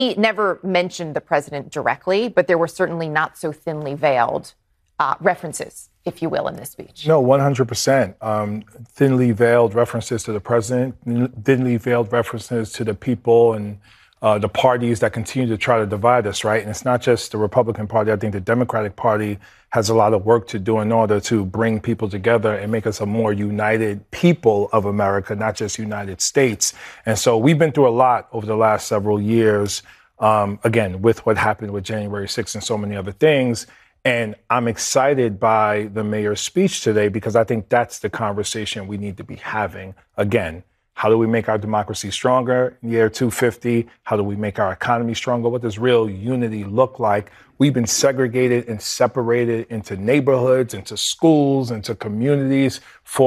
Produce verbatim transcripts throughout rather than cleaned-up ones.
He never mentioned the president directly, but there were certainly not so thinly veiled uh, references, if you will, in this speech. No, one hundred percent. Um, thinly veiled references to the president, thinly veiled references to the people and uh, the parties that continue to try to divide us, right? And it's not just the Republican Party. I think the Democratic Party has a lot of work to do in order to bring people together and make us a more united people of America, not just United States. And so we've been through a lot over the last several years, um, again, with what happened with January sixth and so many other things. And I'm excited by the mayor's speech today because I think that's the conversation we need to be having. Again, how do we make our democracy stronger in year two fifty? How do we make our economy stronger? What does real unity look like? We've been segregated and separated into neighborhoods, into schools, into communities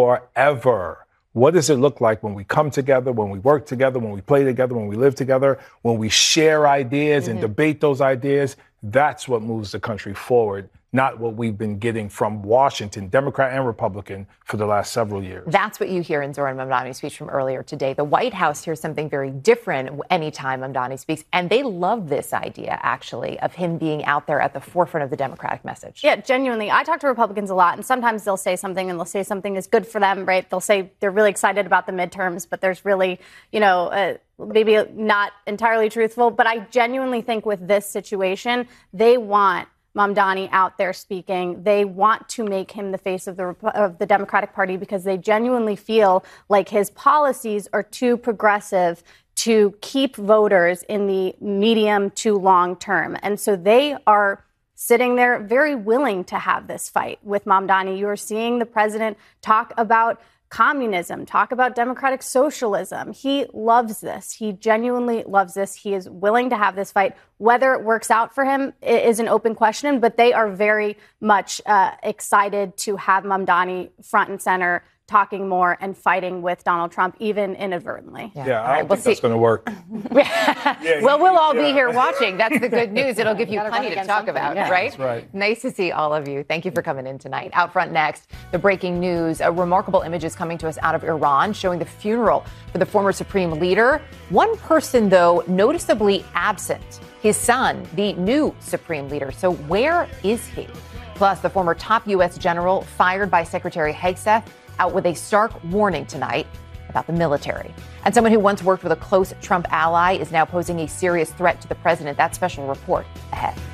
forever. What does it look like when we come together, when we work together, when we play together, when we live together, when we share ideas mm-hmm. and debate those ideas? That's what moves the country forward, not what we've been getting from Washington, Democrat and Republican, for the last several years. That's what you hear in Zohran Mamdani's speech from earlier today. The White House hears something very different anytime Mamdani speaks, and they love this idea, actually, of him being out there at the forefront of the Democratic message. Yeah, genuinely. I talk to Republicans a lot, and sometimes they'll say something, and they'll say something is good for them, right? They'll say they're really excited about the midterms, but there's really, you know, uh, maybe not entirely truthful. But I genuinely think with this situation, they want Mamdani out there speaking. They want to make him the face of the of the Democratic Party because they genuinely feel like his policies are too progressive to keep voters in the medium to long term. And so they are sitting there very willing to have this fight with Mamdani. You are seeing the president talk about communism, talk about democratic socialism. He loves this. He genuinely loves this. He is willing to have this fight. Whether it works out for him is an open question, but they are very much uh, excited to have Mamdani front and center, talking more and fighting with Donald Trump, even inadvertently. Yeah, yeah I don't right, think we'll that's going to work. yeah, well, we'll all yeah. be here watching. That's the good news. It'll give you plenty to talk about, yeah. right? That's right? Nice to see all of you. Thank you for coming in tonight. Out front next, the breaking news. A remarkable images coming to us out of Iran showing the funeral for the former supreme leader. One person, though, noticeably absent. His son, the new supreme leader. So where is he? Plus, the former top U S general fired by Secretary Hegseth out with a stark warning tonight about the military. And someone who once worked with a close Trump ally is now posing a serious threat to the president. That special report ahead.